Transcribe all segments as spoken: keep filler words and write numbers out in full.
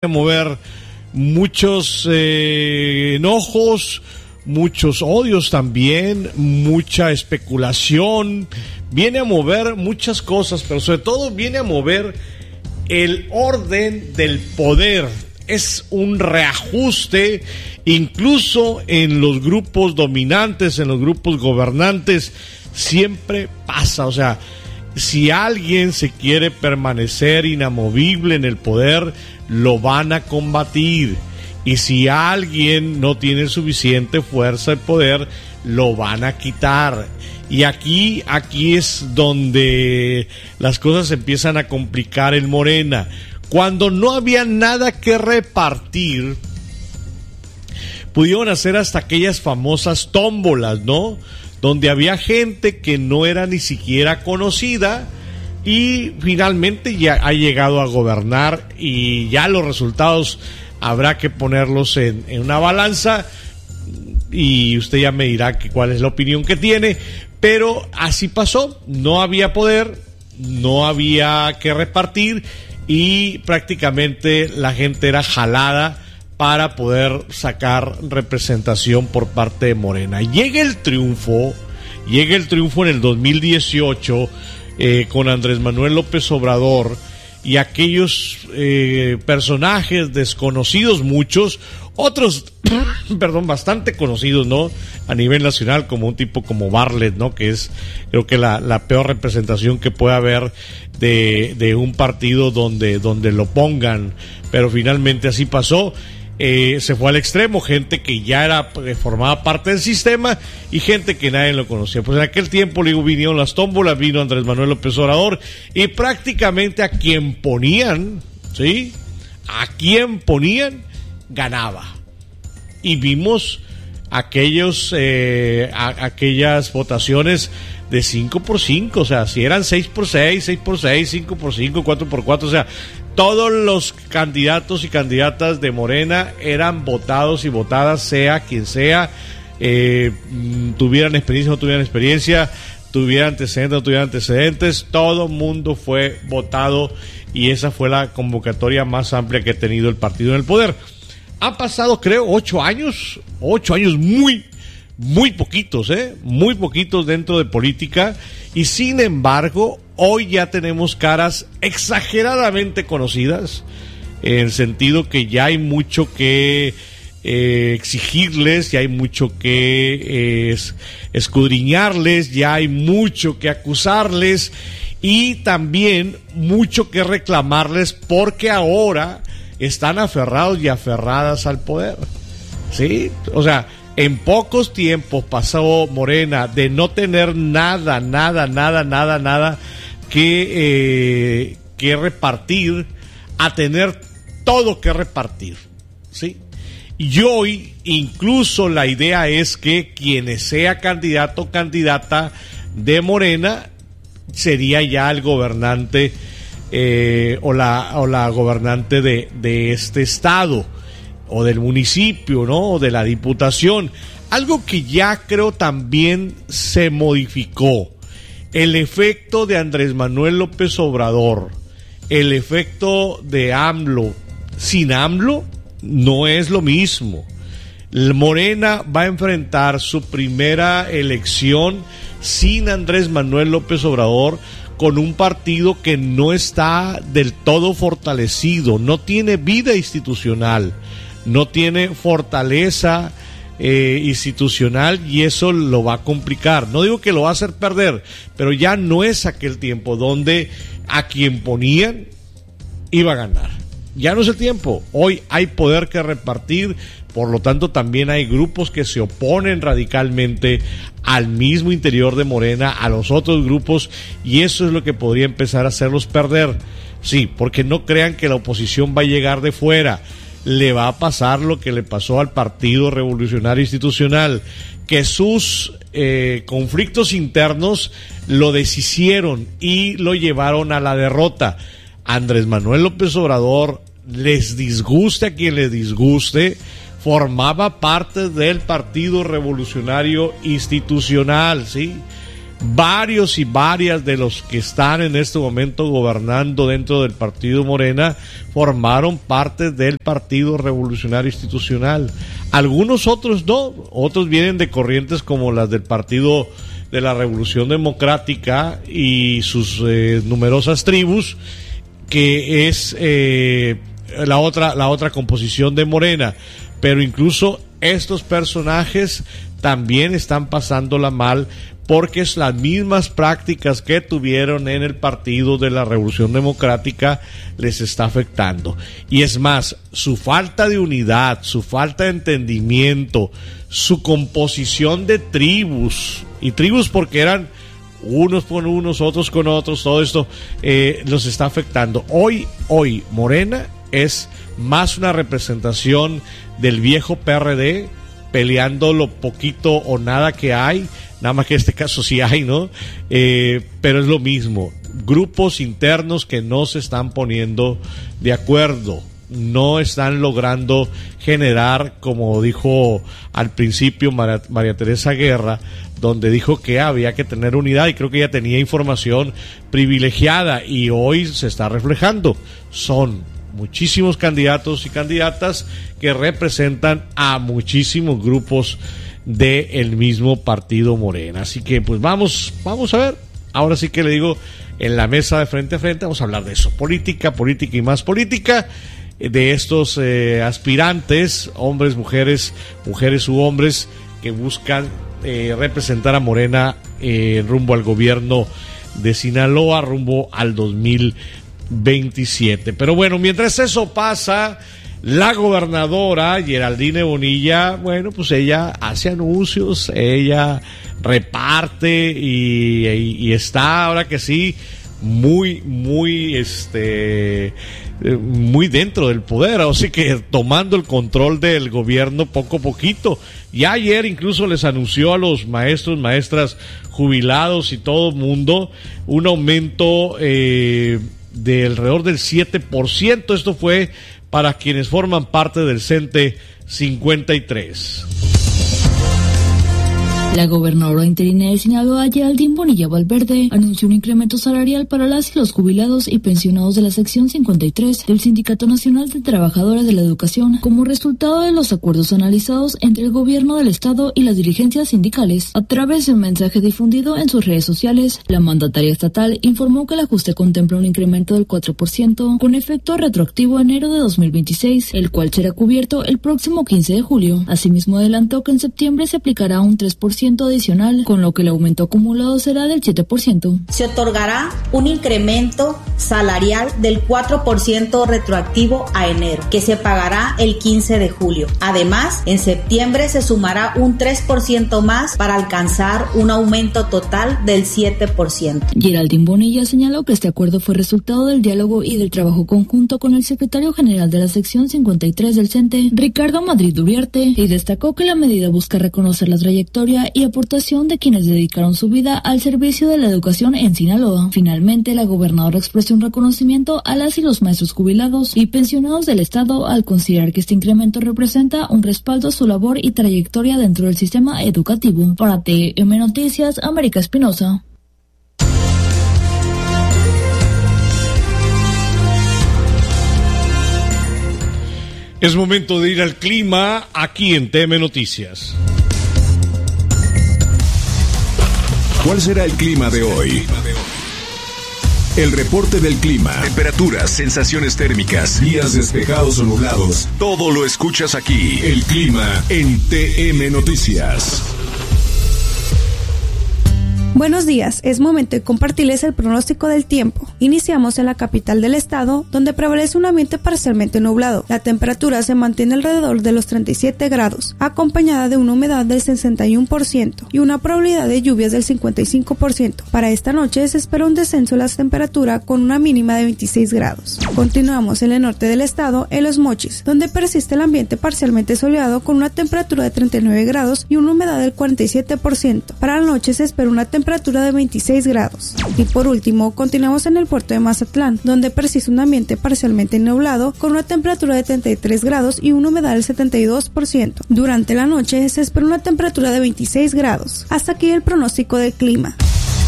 mover muchos eh, enojos, muchos odios también, mucha especulación, viene a mover muchas cosas, pero sobre todo viene a mover el orden del poder. Es un reajuste, incluso en los grupos dominantes, en los grupos gobernantes, siempre pasa. O sea, si alguien se quiere permanecer inamovible en el poder, lo van a combatir. Y si alguien no tiene suficiente fuerza y poder, lo van a quitar. Y aquí, aquí es donde las cosas se empiezan a complicar en Morena. Cuando no había nada que repartir, pudieron hacer hasta aquellas famosas tómbolas, ¿no? Donde había gente que no era ni siquiera conocida y finalmente ya ha llegado a gobernar, y ya los resultados habrá que ponerlos en, en una balanza y usted ya me dirá que cuál es la opinión que tiene, pero así pasó. No había poder, no había que repartir y prácticamente la gente era jalada para poder sacar representación por parte de Morena. Llega el triunfo, llega el triunfo en el dos mil dieciocho eh, con Andrés Manuel López Obrador y aquellos eh, personajes desconocidos, muchos, otros, perdón, bastante conocidos, ¿no? A nivel nacional, como un tipo como Bartlett, ¿no? Que es, creo que la, la peor representación que puede haber de, de un partido donde, donde lo pongan, pero finalmente así pasó. Eh, se fue al extremo, gente que ya era eh, formaba parte del sistema y gente que nadie lo conocía. Pues en aquel tiempo, le digo, vinieron las tómbolas, vino Andrés Manuel López Obrador y prácticamente a quien ponían, ¿sí? A quien ponían, ganaba. Y vimos aquellos eh, a, aquellas votaciones de cinco por cinco, o sea, si eran seis por seis, seis por seis, cinco por cinco, cuatro por cuatro, o sea, todos los candidatos y candidatas de Morena eran votados y votadas, sea quien sea, eh, tuvieran experiencia o no tuvieran experiencia, tuvieran antecedentes o no tuvieran antecedentes, todo mundo fue votado y esa fue la convocatoria más amplia que ha tenido el partido en el poder. Han pasado, creo, ocho años, ocho años muy, muy poquitos, ¿eh? Muy poquitos dentro de política, y sin embargo, hoy ya tenemos caras exageradamente conocidas, en el sentido que ya hay mucho que eh, exigirles, ya hay mucho que eh, escudriñarles, ya hay mucho que acusarles, y también mucho que reclamarles, porque ahora están aferrados y aferradas al poder, ¿sí? O sea, en pocos tiempos pasó Morena de no tener nada, nada, nada, nada, nada que, eh, que repartir, a tener todo que repartir, ¿sí? Y hoy incluso la idea es que quien sea candidato o candidata de Morena sería ya el gobernante eh, o, la, o la gobernante de, de este estado o del municipio, ¿no? O de la diputación. Algo que ya creo también se modificó. El efecto de Andrés Manuel López Obrador, el efecto de AMLO, sin AMLO no es lo mismo. Morena va a enfrentar su primera elección sin Andrés Manuel López Obrador, con un partido que no está del todo fortalecido, no tiene vida institucional, no tiene fortaleza eh, institucional, y eso lo va a complicar. No digo que lo va a hacer perder, pero ya no es aquel tiempo donde a quien ponían iba a ganar. Ya no es el tiempo. Hoy hay poder que repartir, por lo tanto también hay grupos que se oponen radicalmente al mismo interior de Morena, a los otros grupos, y eso es lo que podría empezar a hacerlos perder. Sí, porque no crean que la oposición va a llegar de fuera. Le va a pasar lo que le pasó al Partido Revolucionario Institucional, que sus eh, conflictos internos lo deshicieron y lo llevaron a la derrota. Andrés Manuel López Obrador, les disguste a quien les disguste, formaba parte del Partido Revolucionario Institucional, ¿sí? varios y varias de los que están en este momento gobernando dentro del partido Morena formaron parte del Partido Revolucionario Institucional. Algunos otros no, otros vienen de corrientes como las del Partido de la Revolución Democrática y sus eh, numerosas tribus, que es eh, la otra, la otra composición de Morena. Pero incluso estos personajes también están pasándola mal, porque es las mismas prácticas que tuvieron en el Partido de la Revolución Democrática les está afectando. Y es más, su falta de unidad, su falta de entendimiento, su composición de tribus, y tribus porque eran unos con unos, otros con otros, todo esto eh, los está afectando. Hoy, hoy, Morena es más una representación del viejo P R D, peleando lo poquito o nada que hay, nada más que en este caso sí hay, ¿no? Eh, pero es lo mismo, grupos internos que no se están poniendo de acuerdo, no están logrando generar, como dijo al principio María, María Teresa Guerra, donde dijo que había que tener unidad, y creo que ella tenía información privilegiada, y hoy se está reflejando. Son muchísimos candidatos y candidatas que representan a muchísimos grupos del mismo partido Morena. Así que pues vamos, vamos a ver. Ahora sí que le digo, en la mesa de frente a frente vamos a hablar de eso, política, política y más política, de estos eh, aspirantes, hombres, mujeres, mujeres u hombres que buscan eh, representar a Morena eh, rumbo al gobierno de Sinaloa, rumbo al dos mil veintisiete. Pero bueno, mientras eso pasa, la gobernadora Geraldine Bonilla, bueno, pues ella hace anuncios, ella reparte y, y, y está, ahora que sí, muy, muy, este, muy dentro del poder, así que tomando el control del gobierno poco a poquito. Ya ayer incluso les anunció a los maestros, maestras jubilados y todo el mundo un aumento eh, de alrededor del siete por ciento. Esto fue para quienes forman parte del CENTE cincuenta y tres. La gobernadora interina de Sinaloa, Geraldine Bonilla Valverde, anunció un incremento salarial para las y los jubilados y pensionados de la sección cincuenta y tres del Sindicato Nacional de Trabajadores de la Educación, como resultado de los acuerdos analizados entre el gobierno del estado y las dirigencias sindicales. A través de un mensaje difundido en sus redes sociales, la mandataria estatal informó que el ajuste contempla un incremento del cuatro por ciento con efecto retroactivo a enero de dos mil veintiséis, el cual será cubierto el próximo quince de julio. Asimismo, adelantó que en septiembre se aplicará un tres por ciento adicional, con lo que el aumento acumulado será del siete por ciento. Se otorgará un incremento salarial del cuatro por ciento retroactivo a enero, que se pagará el quince de julio. Además, en septiembre se sumará un tres por ciento más para alcanzar un aumento total del siete por ciento. Geraldine Bonilla señaló que este acuerdo fue resultado del diálogo y del trabajo conjunto con el secretario general de la sección cincuenta y tres del CENTE, Ricardo Madrid Uriarte, y destacó que la medida busca reconocer la trayectoria y aportación de quienes dedicaron su vida al servicio de la educación en Sinaloa. Finalmente, la gobernadora expresó un reconocimiento a las y los maestros jubilados y pensionados del estado al considerar que este incremento representa un respaldo a su labor y trayectoria dentro del sistema educativo. Para T M Noticias, América Espinosa. Es momento de ir al clima aquí en T M Noticias. ¿Cuál será el clima de hoy? El reporte del clima. Temperaturas, sensaciones térmicas, días despejados o nublados. Todo lo escuchas aquí. El clima en T M Noticias. Buenos días, es momento de compartirles el pronóstico del tiempo. Iniciamos en la capital del estado, donde prevalece un ambiente parcialmente nublado. La temperatura se mantiene alrededor de los treinta y siete grados, acompañada de una humedad del sesenta y uno por ciento y una probabilidad de lluvias del cincuenta y cinco por ciento. Para esta noche se espera un descenso de la temperatura con una mínima de veintiséis grados. Continuamos en el norte del estado, en Los Mochis, donde persiste el ambiente parcialmente soleado con una temperatura de treinta y nueve grados y una humedad del cuarenta y siete por ciento. Para la noche se espera una temperatura temperatura de veintiséis grados. Y por último, continuamos en el puerto de Mazatlán, donde persiste un ambiente parcialmente nublado con una temperatura de treinta y tres grados y una humedad del setenta y dos por ciento. Durante la noche se espera una temperatura de veintiséis grados. Hasta aquí el pronóstico del clima.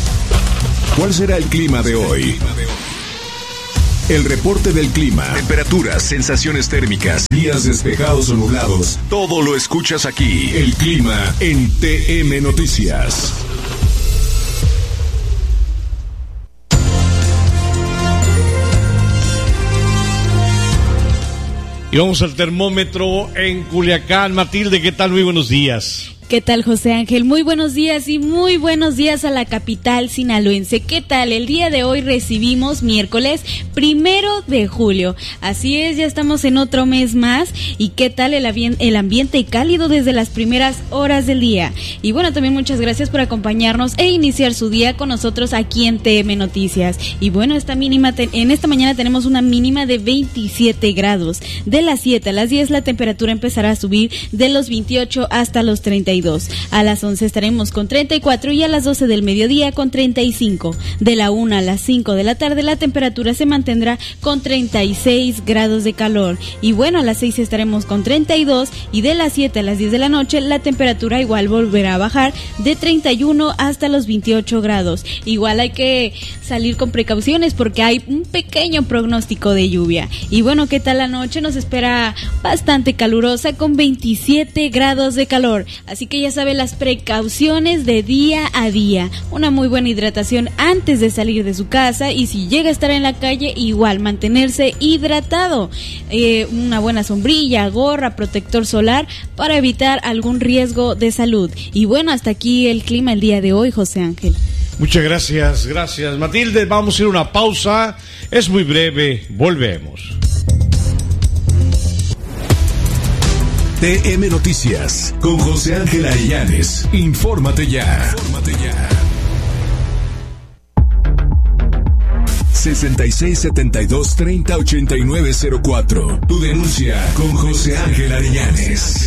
¿Cuál será el clima de hoy? El reporte del clima, temperaturas, sensaciones térmicas, días despejados o nublados, todo lo escuchas aquí. El clima en T M Noticias. Y vamos al termómetro en Culiacán. Matilde, ¿qué tal? Muy buenos días. ¿Qué tal, José Ángel? Muy buenos días y muy buenos días a la capital sinaloense. ¿Qué tal? El día de hoy recibimos miércoles primero de julio. Así es, ya estamos en otro mes más. ¿Y qué tal el, avi- el ambiente cálido desde las primeras horas del día? Y bueno, también muchas gracias por acompañarnos e iniciar su día con nosotros aquí en T M Noticias. Y bueno, esta mínima te- en esta mañana tenemos una mínima de veintisiete grados. De las siete a las diez la temperatura empezará a subir de los veintiocho hasta los treinta y dos. A las once estaremos con treinta y cuatro y a las doce del mediodía con treinta y cinco. De la una a las cinco de la tarde la temperatura se mantendrá con treinta y seis grados de calor. Y bueno, a las seis estaremos con treinta y dos y de las siete a las diez de la noche la temperatura igual volverá a bajar de treinta y uno hasta los veintiocho grados. Igual hay que salir con precauciones porque hay un pequeño pronóstico de lluvia. Y bueno, ¿qué tal la noche? Nos espera bastante calurosa con veintisiete grados de calor. Así que ya sabe, las precauciones de día a día. Una muy buena hidratación antes de salir de su casa y si llega a estar en la calle, igual mantenerse hidratado. Eh, una buena sombrilla, gorra, protector solar para evitar algún riesgo de salud. Y bueno, hasta aquí el clima el día de hoy, José Ángel. Muchas gracias, gracias Matilde. Vamos a ir a una pausa. Es muy breve, volvemos. T M Noticias con José Ángel Arellanes. Infórmate ya. Infórmate ya. sesenta y seis setenta y dos treinta ochenta y nueve cero cuatro. Tu denuncia con José Ángel Arellanes.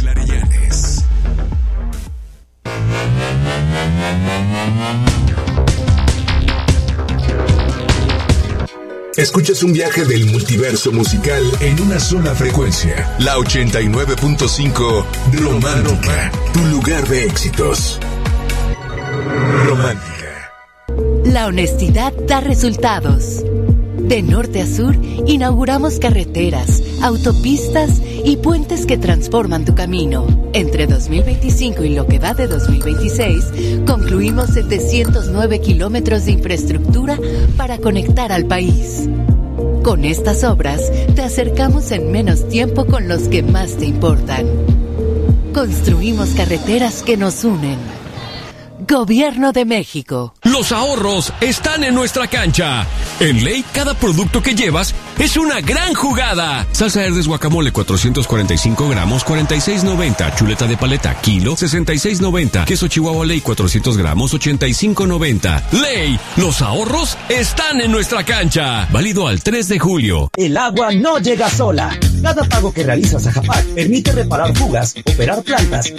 Escuchas un viaje del multiverso musical en una sola frecuencia. La ochenta y nueve punto cinco Romántica, tu lugar de éxitos. Romántica. La honestidad da resultados. De norte a sur, inauguramos carreteras, autopistas y puentes que transforman tu camino. Entre dos mil veinticinco y lo que va de dos mil veintiséis, concluimos setecientos nueve kilómetros de infraestructura para conectar al país. Con estas obras, te acercamos en menos tiempo con los que más te importan. Construimos carreteras que nos unen. Gobierno de México. Los ahorros están en nuestra cancha. En Ley, cada producto que llevas es una gran jugada. Salsa Herdes guacamole cuatrocientos cuarenta y cinco gramos, cuarenta y seis noventa. Chuleta de paleta kilo, sesenta y seis noventa. Queso Chihuahua Ley cuatrocientos gramos, ochenta y cinco noventa. Ley, los ahorros están en nuestra cancha. Válido al tres de julio. El agua no llega sola. Cada pago que realizas a Japac permite reparar fugas, operar plantas